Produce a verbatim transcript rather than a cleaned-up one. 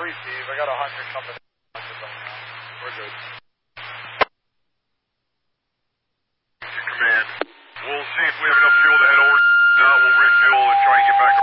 three, Steve. I got a hundred coming right now. We're good. Command. We'll see if we have enough fuel to head over. If not, we'll refuel and try and get back